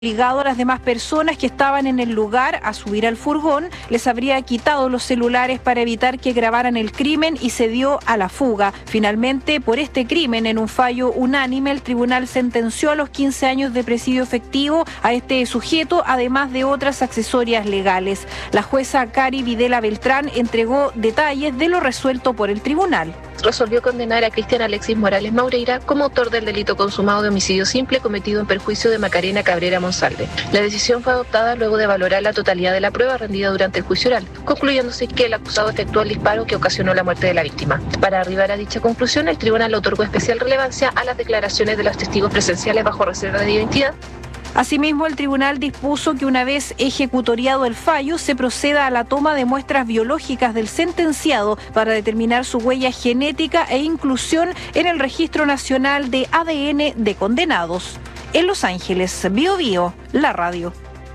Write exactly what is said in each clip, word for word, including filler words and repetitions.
obligado a las demás personas que estaban en el lugar a subir al furgón, les habría quitado los celulares para evitar que grabaran el crimen y se dio a la fuga. Finalmente, por este crimen, en un fallo unánime, el tribunal sentenció a los quince años de presidio efectivo a este sujeto, además de otras accesorias legales. La jueza Cari Videla Beltrán entregó detalles de lo resuelto por el tribunal. Resolvió condenar a Cristian Alexis Morales Maureira como autor del delito consumado de homicidio simple cometido en perjuicio de Macarena Cabrera Monsalve. La decisión fue adoptada luego de valorar la totalidad de la prueba rendida durante el juicio oral, concluyéndose que el acusado efectuó el disparo que ocasionó la muerte de la víctima. Para arribar a dicha conclusión, el tribunal otorgó especial relevancia a las declaraciones de los testigos presenciales bajo reserva de identidad. Asimismo, el tribunal dispuso que una vez ejecutoriado el fallo, se proceda a la toma de muestras biológicas del sentenciado para determinar su huella genética e inclusión en el Registro Nacional de A D N de Condenados. En Los Ángeles, Bio Bio, la radio.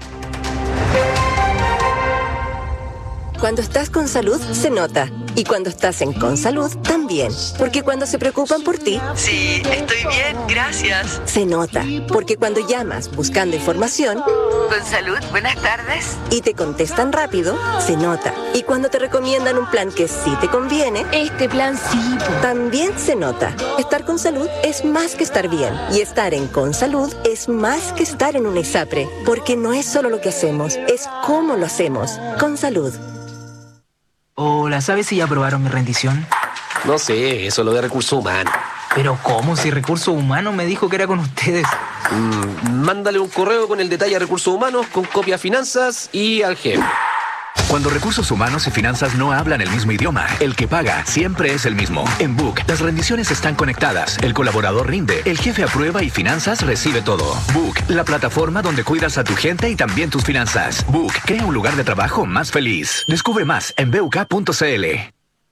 Cuando estás con salud, se nota. Y cuando estás en Consalud, también. Porque cuando se preocupan por ti... Sí, estoy bien, gracias. Se nota. Porque cuando llamas buscando información... Consalud, buenas tardes. Y te contestan rápido, se nota. Y cuando te recomiendan un plan que sí te conviene... Este plan sí. También se nota. Estar con salud es más que estar bien. Y estar en Consalud es más que estar en un ISAPRE. Porque no es solo lo que hacemos, es cómo lo hacemos. Consalud. Hola, ¿sabes si ya aprobaron mi rendición? No sé, eso es lo de recursos humanos. ¿Pero cómo? Si Recursos Humanos me dijo que era con ustedes. Mm, mándale un correo con el detalle a Recursos Humanos, con copia a Finanzas y al jefe. Cuando Recursos Humanos y Finanzas no hablan el mismo idioma, el que paga siempre es el mismo. En Book, las rendiciones están conectadas, el colaborador rinde, el jefe aprueba y Finanzas recibe todo. Book, la plataforma donde cuidas a tu gente y también tus finanzas. Book, crea un lugar de trabajo más feliz. Descubre más en b u k punto c l.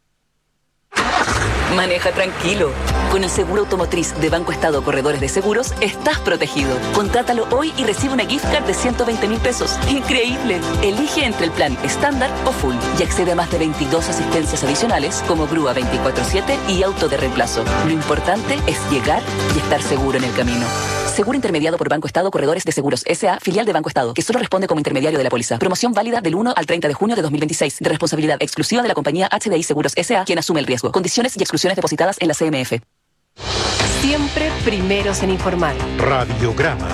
Maneja tranquilo. Con el seguro automotriz de Banco Estado Corredores de Seguros, estás protegido. Contrátalo hoy y recibe una gift card de ciento veinte mil pesos. ¡Increíble! Elige entre el plan estándar o full y accede a más de veintidós asistencias adicionales como grúa veinticuatro siete y auto de reemplazo. Lo importante es llegar y estar seguro en el camino. Seguro intermediado por Banco Estado Corredores de Seguros S A, filial de Banco Estado, que solo responde como intermediario de la póliza. Promoción válida del uno al treinta de junio de dos mil veintiséis. De responsabilidad exclusiva de la compañía H D I Seguros S A, quien asume el riesgo. Condiciones y exclusiones depositadas en la C M F. Siempre primeros en informar. Radiograma.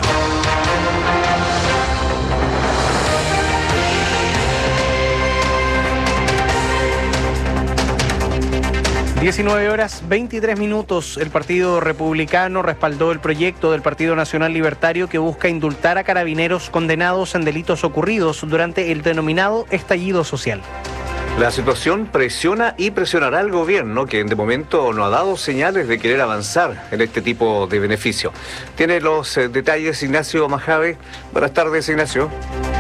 diecinueve horas veintitrés minutos. El Partido Republicano respaldó el proyecto del Partido Nacional Libertario que busca indultar a carabineros condenados en delitos ocurridos durante el denominado estallido social. La situación presiona y presionará al gobierno, que de momento no ha dado señales de querer avanzar en este tipo de beneficio. Tiene los eh, detalles Ignacio Majave. Buenas tardes, Ignacio.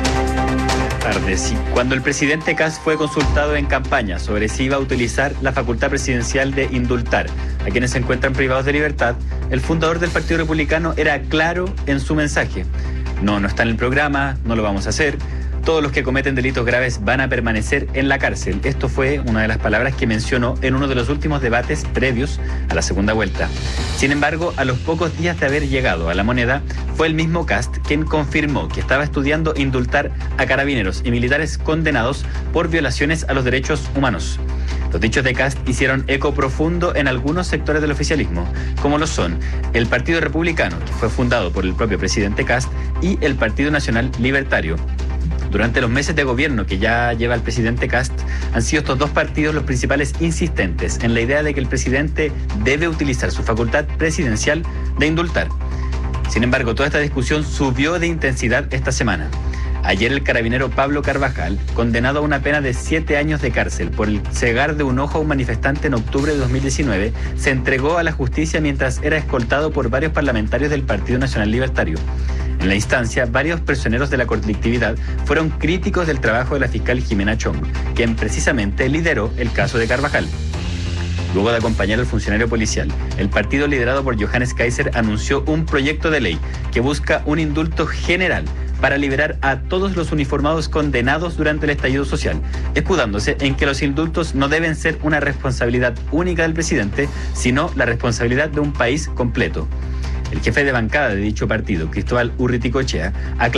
Tardes. Cuando el presidente Kast fue consultado en campaña sobre si iba a utilizar la facultad presidencial de indultar a quienes se encuentran privados de libertad, el fundador del Partido Republicano era claro en su mensaje. No, no está en el programa, no lo vamos a hacer. Todos los que cometen delitos graves van a permanecer en la cárcel. Esto fue una de las palabras que mencionó en uno de los últimos debates previos a la segunda vuelta. Sin embargo, a los pocos días de haber llegado a la moneda, fue el mismo Kast quien confirmó que estaba estudiando indultar a carabineros y militares condenados por violaciones a los derechos humanos. Los dichos de Kast hicieron eco profundo en algunos sectores del oficialismo, como lo son el Partido Republicano, que fue fundado por el propio presidente Kast, y el Partido Nacional Libertario. Durante los meses de gobierno que ya lleva el presidente Kast, han sido estos dos partidos los principales insistentes en la idea de que el presidente debe utilizar su facultad presidencial de indultar. Sin embargo, toda esta discusión subió de intensidad esta semana. Ayer el carabinero Pablo Carvajal, condenado a una pena de siete años de cárcel por el cegar de un ojo a un manifestante en octubre de dos mil diecinueve, se entregó a la justicia mientras era escoltado por varios parlamentarios del Partido Nacional Libertario. En la instancia, varios personeros de la colectividad fueron críticos del trabajo de la fiscal Jimena Chong, quien precisamente lideró el caso de Carvajal. Luego de acompañar al funcionario policial, el partido liderado por Johannes Kaiser anunció un proyecto de ley que busca un indulto general para liberar a todos los uniformados condenados durante el estallido social, escudándose en que los indultos no deben ser una responsabilidad única del presidente, sino la responsabilidad de un país completo. El jefe de bancada de dicho partido, Cristóbal Urriticochea,